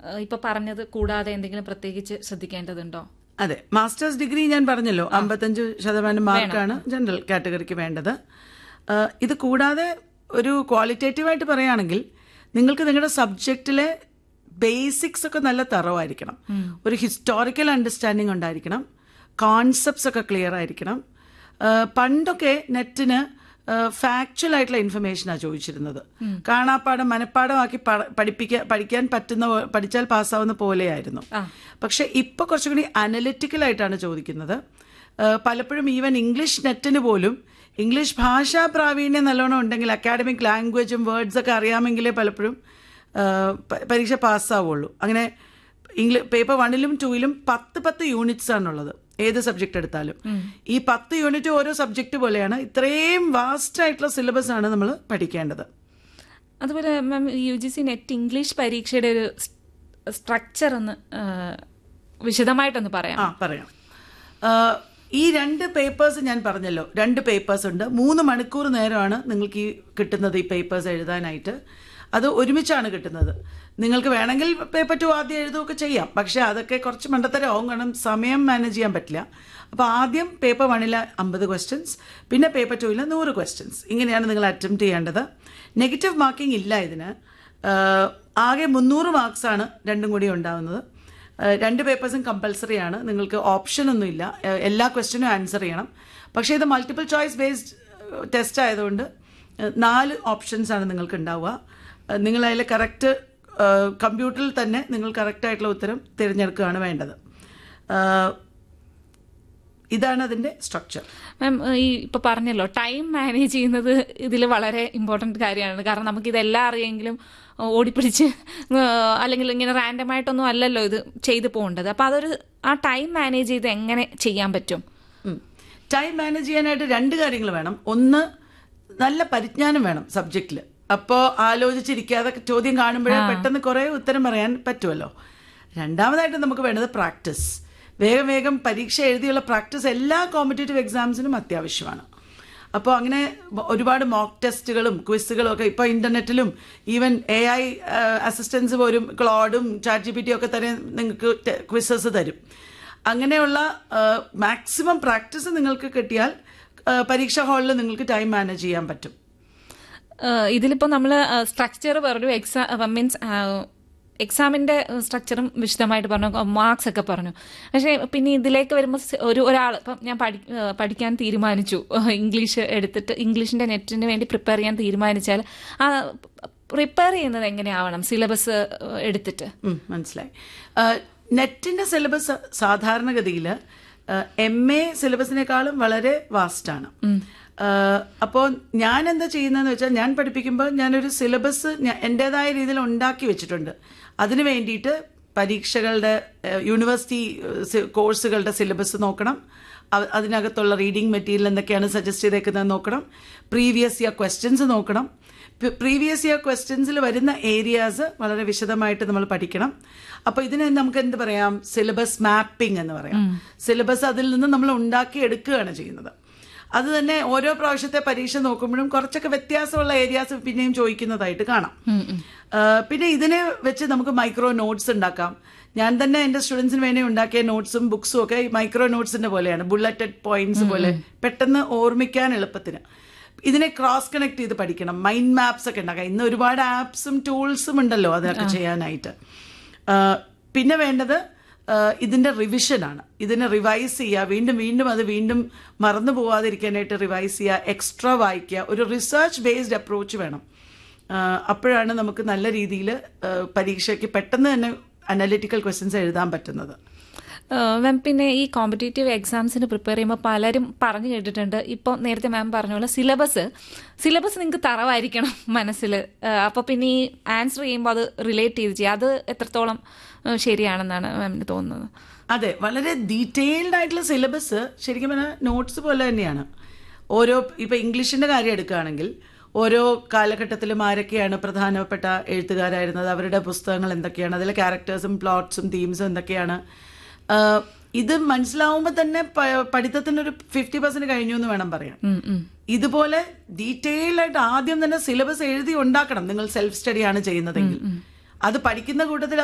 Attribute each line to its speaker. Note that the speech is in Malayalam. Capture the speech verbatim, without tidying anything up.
Speaker 1: ഇപ്പൊ പറഞ്ഞത് കൂടാതെ എന്തെങ്കിലും പ്രത്യേകിച്ച് ശ്രദ്ധിക്കേണ്ടതുണ്ടോ?
Speaker 2: അതെ, മാസ്റ്റേഴ്സ് ഡിഗ്രി ഞാൻ പറഞ്ഞല്ലോ അമ്പത്തഞ്ച് ശതമാനം മാർക്കാണ് ജനറൽ കാറ്റഗറിക്ക് വേണ്ടത്. ഇത് കൂടാതെ ഒരു ക്വാളിറ്റേറ്റീവായിട്ട് പറയുകയാണെങ്കിൽ നിങ്ങൾക്ക് നിങ്ങളുടെ സബ്ജക്റ്റിലെ ബേസിക്സ് ഒക്കെ നല്ല തറവായിരിക്കണം. ഒരു ഹിസ്റ്റോറിക്കൽ അണ്ടർസ്റ്റാൻഡിങ് ഉണ്ടായിരിക്കണം. കോൺസെപ്റ്റ്സ് ഒക്കെ ക്ലിയർ ആയിരിക്കണം. പണ്ടൊക്കെ നെറ്റിന് ഫാക്ച്വൽ ആയിട്ടുള്ള ഇൻഫർമേഷനാണ് ചോദിച്ചിരുന്നത്. കാണാപ്പാടം മനപ്പാടമാക്കി പഠിപ്പിക്കാൻ പഠിക്കാൻ പറ്റുന്ന പഠിച്ചാൽ പാസ്സാവുന്ന പോലെയായിരുന്നു. പക്ഷെ ഇപ്പൊ കുറച്ചുകൂടി അനലിറ്റിക്കൽ ആയിട്ടാണ് ചോദിക്കുന്നത്. പലപ്പോഴും ഈവൻ ഇംഗ്ലീഷ് നെറ്റിന് പോലും ഇംഗ്ലീഷ് ഭാഷാ പ്രാവീണ്യം നല്ലോണം ഉണ്ടെങ്കിൽ, അക്കാഡമിക് ലാംഗ്വേജും വേർഡ്സ് ഒക്കെ അറിയാമെങ്കിലേ പലപ്പോഴും പരീക്ഷ പാസ്സാവുള്ളൂ. അങ്ങനെ ഇംഗ്ലീഷ് പേപ്പർ വണ്ണിലും ടൂയിലും പത്ത് പത്ത് യൂണിറ്റ്സ് ആണുള്ളത് ഏത് സബ്ജക്റ്റ് എടുത്താലും. ഈ പത്ത് യൂണിറ്റ് ഓരോ സബ്ജക്റ്റ് പോലെയാണ്. ഇത്രയും വാസ്റ്റ് ആയിട്ടുള്ള സിലബസ് ആണ് നമ്മൾ പഠിക്കേണ്ടത്.
Speaker 1: അതുപോലെ മാം, U G C net English പരീക്ഷയുടെ ഒരു സ്ട്രക്ചർ ഒന്ന് വിശദമായിട്ടൊന്ന് പറയാം.
Speaker 2: ആ പറയാം. ഈ രണ്ട് പേപ്പേഴ്സ് ഞാൻ പറഞ്ഞല്ലോ, രണ്ട് പേപ്പേഴ്സ് ഉണ്ട്. മൂന്ന് മണിക്കൂർ നേരമാണ് നിങ്ങൾക്ക് ഈ കിട്ടുന്നത് ഈ പേപ്പേഴ്സ് എഴുതാനായിട്ട്. അത് ഒരുമിച്ചാണ് കിട്ടുന്നത്. നിങ്ങൾക്ക് വേണമെങ്കിൽ പേപ്പർ ടു ആദ്യം എഴുതുകയൊക്കെ ചെയ്യാം, പക്ഷെ അതൊക്കെ കുറച്ച് മണ്ടത്തരമാവും, കാരണം സമയം മാനേജ് ചെയ്യാൻ പറ്റില്ല. അപ്പോൾ ആദ്യം പേപ്പർ വണ്ണിലെ അമ്പത് ക്വസ്റ്റ്യൻസ്, പിന്നെ പേപ്പർ ടുവിലെ നൂറ് ക്വസ്റ്റ്യൻസ്, ഇങ്ങനെയാണ് നിങ്ങൾ അറ്റംപ്റ്റ് ചെയ്യേണ്ടത്. നെഗറ്റീവ് മാർക്കിംഗ് ഇല്ല ഇതിന്. ആകെ മുന്നൂറ് മാർക്സാണ് രണ്ടും കൂടി ഉണ്ടാവുന്നത്. രണ്ട് പേപ്പേഴ്സും കമ്പൽസറി ആണ്. നിങ്ങൾക്ക് ഓപ്ഷനൊന്നുമില്ല, എല്ലാ ക്വസ്റ്റ്യനും ആൻസർ ചെയ്യണം. പക്ഷേ ഇത് മൾട്ടിപ്പിൾ ചോയ്സ് ബേസ്ഡ് ടെസ്റ്റ് ആയതുകൊണ്ട് നാല് ഓപ്ഷൻസ് ആണ് നിങ്ങൾക്ക് ഉണ്ടാവുക. നിങ്ങൾ അതിൽ കറക്റ്റ് കമ്പ്യൂട്ടറിൽ തന്നെ നിങ്ങൾ കറക്റ്റായിട്ടുള്ള ഉത്തരം തിരഞ്ഞെടുക്കുകയാണ് വേണ്ടത്. ഇതാണ് അതിൻ്റെ സ്ട്രക്ചർ.
Speaker 1: മാം, ഈ ഇപ്പോൾ പറഞ്ഞല്ലോ ടൈം മാനേജ് ചെയ്യുന്നത് ഇതിൽ വളരെ ഇമ്പോർട്ടൻറ്റ് കാര്യമാണ്. കാരണം നമുക്കിതെല്ലാം അറിയെങ്കിലും ഓടിപ്പിടിച്ച് അല്ലെങ്കിൽ ഇങ്ങനെ റാൻഡമായിട്ടൊന്നും അല്ലല്ലോ ഇത് ചെയ്തു പോകേണ്ടത്. അപ്പോൾ അതൊരു ആ ടൈം മാനേജ് ചെയ്ത് എങ്ങനെ ചെയ്യാൻ പറ്റും?
Speaker 2: ടൈം മാനേജ് ചെയ്യാനായിട്ട് രണ്ട് കാര്യങ്ങൾ വേണം. ഒന്ന്, നല്ല പരിജ്ഞാനം വേണം സബ്ജക്റ്റിൽ. അപ്പോൾ ആലോചിച്ചിരിക്കാതെ ചോദ്യം കാണുമ്പോഴേ പെട്ടെന്ന് കുറേ ഉത്തരം പറയാൻ പറ്റുമല്ലോ. രണ്ടാമതായിട്ട് നമുക്ക് വേണ്ടത് പ്രാക്ടീസ്. വേഗം വേഗം പരീക്ഷ എഴുതിയുള്ള പ്രാക്ടീസ് എല്ലാ കോമ്പറ്റേറ്റീവ് എക്സാംസിനും അത്യാവശ്യമാണ്. അപ്പോൾ അങ്ങനെ ഒരുപാട് മോക്ക് ടെസ്റ്റുകളും ക്വിസുകളും ഒക്കെ ഇപ്പോൾ ഇൻ്റർനെറ്റിലും ഈവൻ എ ഐ അസിസ്റ്റൻസ് പോലും ക്ലോഡും ചാറ്റ് ജി പി ടി ഒക്കെ തന്നെ നിങ്ങൾക്ക് ക്വിസസ് തരും. അങ്ങനെയുള്ള മാക്സിമം പ്രാക്ടീസ് നിങ്ങൾക്ക് കിട്ടിയാൽ പരീക്ഷാ ഹാളിൽ നിങ്ങൾക്ക് ടൈം മാനേജ് ചെയ്യാൻ പറ്റും.
Speaker 1: ഇതിലിപ്പോൾ നമ്മൾ സ്ട്രക്ചർ പറഞ്ഞു, എക്സാം മീൻസ് എക്സാമിന്റെ സ്ട്രക്ചറും വിശദമായിട്ട് പറഞ്ഞു, മാർക്സ് ഒക്കെ പറഞ്ഞു. പക്ഷേ പിന്നെ ഇതിലേക്ക് വരുമ്പോൾ ഒരു ഒരാൾ ഇപ്പം ഞാൻ പഠി പഠിക്കാൻ തീരുമാനിച്ചു, ഇംഗ്ലീഷ് എടുത്തിട്ട് ഇംഗ്ലീഷിന്റെ നെറ്റിന് വേണ്ടി പ്രിപ്പയർ ചെയ്യാൻ തീരുമാനിച്ചാൽ ആ പ്രിപ്പയർ ചെയ്യുന്നത് എങ്ങനെയാവണം സിലബസ് എടുത്തിട്ട്?
Speaker 2: മനസ്സിലായി. നെറ്റിന്റെ സിലബസ് സാധാരണഗതിയിൽ എം എ സിലബസിനേക്കാളും വളരെ വാസ്റ്റാണ്. അപ്പോൾ ഞാൻ എന്താ ചെയ്യുന്നതെന്ന് വെച്ചാൽ, ഞാൻ പഠിപ്പിക്കുമ്പോൾ ഞാനൊരു സിലബസ് എൻ്റെതായ രീതിയിൽ ഉണ്ടാക്കി വെച്ചിട്ടുണ്ട്. അതിന് വേണ്ടിയിട്ട് പരീക്ഷകളുടെ യൂണിവേഴ്സിറ്റി കോഴ്സുകളുടെ സിലബസ് നോക്കണം, അതിനകത്തുള്ള റീഡിംഗ് മെറ്റീരിയൽ എന്തൊക്കെയാണ് സജസ്റ്റ് ചെയ്തേക്കുന്നത് നോക്കണം, പ്രീവിയസ് ഇയർ ക്വസ്റ്റ്യൻസ് നോക്കണം. പ്രീവിയസ് ഇയർ ക്വസ്റ്റ്യൻസിൽ വരുന്ന ഏരിയാസ് വളരെ വിശദമായിട്ട് നമ്മൾ പഠിക്കണം. അപ്പോൾ ഇതിനെ നമുക്ക് എന്ത് പറയാം, സിലബസ് മാപ്പിംഗ് എന്ന് പറയാം. സിലബസ് അതിൽ നിന്ന് നമ്മൾ ഉണ്ടാക്കി എടുക്കുകയാണ് ചെയ്യുന്നത്. അത് തന്നെ ഓരോ പ്രാവശ്യത്തെ പരീക്ഷ നോക്കുമ്പോഴും കുറച്ചൊക്കെ വ്യത്യാസമുള്ള ഏരിയാസ് പിന്നെയും ചോദിക്കുന്നതായിട്ട് കാണാം. പിന്നെ ഇതിനെ വെച്ച് നമുക്ക് മൈക്രോ നോട്ട്സ് ഉണ്ടാക്കാം. ഞാൻ തന്നെ എൻ്റെ സ്റ്റുഡൻസിന് വേണ്ടി ഉണ്ടാക്കിയ നോട്ട്സും ബുക്സും ഒക്കെ മൈക്രോ നോട്ട്സിന്റെ പോലെയാണ്, ബുള്ളറ്റഡ് പോയിന്റ്സ് പോലെ, പെട്ടെന്ന് ഓർമ്മിക്കാൻ എളുപ്പത്തിന്. ഇതിനെ ക്രോസ് കണക്ട് ചെയ്ത് പഠിക്കണം. മൈൻഡ് മാപ്സ് ഒക്കെ ഉണ്ടാക്കാം. ഇന്ന് ഒരുപാട് ആപ്സും ടൂൾസും ഉണ്ടല്ലോ അതൊക്കെ ചെയ്യാനായിട്ട്. പിന്നെ വേണ്ടത് ഇതിൻ്റെ റിവിഷനാണ്. ഇതിനെ റിവൈസ് ചെയ്യുക, വീണ്ടും വീണ്ടും അത് വീണ്ടും മറന്നു പോവാതിരിക്കാനായിട്ട് റിവൈസ് ചെയ്യുക, എക്സ്ട്രാ വായിക്കുക. ഒരു റിസർച്ച് ബേസ്ഡ് അപ്രോച്ച് വേണം. അപ്പോഴാണ് നമുക്ക് നല്ല രീതിയിൽ പരീക്ഷയ്ക്ക് പെട്ടെന്ന് തന്നെ അനലിറ്റിക്കൽ ക്വസ്റ്റ്യൻസ് എഴുതാൻ പറ്റുന്നത്.
Speaker 1: പിന്നെ ഈ കോമ്പറ്റേറ്റീവ് എക്സാംസിന് പ്രിപ്പയർ ചെയ്യുമ്പോൾ പലരും പറഞ്ഞു കേട്ടിട്ടുണ്ട്, ഇപ്പോൾ നേരത്തെ മാം പറഞ്ഞ പോലെ സിലബസ് സിലബസ് നിങ്ങൾക്ക് തറവായിരിക്കണം മനസ്സിൽ. അപ്പോൾ പിന്നെ ഈ ആൻസർ ചെയ്യുമ്പോൾ അത് റിലേറ്റ് ചെയ്ത് ചെയ്യുക, അത് എത്രത്തോളം ശരിയാണെന്നാണ് മാമിന് തോന്നുന്നത്?
Speaker 2: അതെ, വളരെ ഡീറ്റെയിൽഡ് ആയിട്ടുള്ള സിലബസ് ശരിക്കും പറഞ്ഞാൽ നോട്ട്സ് പോലെ തന്നെയാണ്. ഓരോ ഇപ്പോൾ ഇംഗ്ലീഷിൻ്റെ കാര്യം എടുക്കുകയാണെങ്കിൽ ഓരോ കാലഘട്ടത്തിലും ആരൊക്കെയാണ് പ്രധാനപ്പെട്ട എഴുത്തുകാരായിരുന്നത്, അവരുടെ പുസ്തകങ്ങൾ എന്തൊക്കെയാണ്, അതിലെ ക്യാരക്ടേഴ്സും പ്ലോട്ട്സും തീംസും എന്തൊക്കെയാണ്, ഇത് മനസ്സിലാവുമ്പോൾ തന്നെ പഠിത്തത്തിനൊരു ഫിഫ്റ്റി പെർസെന്റ് കഴിഞ്ഞു എന്ന് വേണം പറയാൻ. ഇതുപോലെ ഡീറ്റെയിൽഡ് ആയിട്ട് ആദ്യം തന്നെ സിലബസ് എഴുതി ഉണ്ടാക്കണം നിങ്ങൾ സെൽഫ് സ്റ്റഡി ആണ് ചെയ്യുന്നതെങ്കിൽ. അത് പഠിക്കുന്ന കൂട്ടത്തിൽ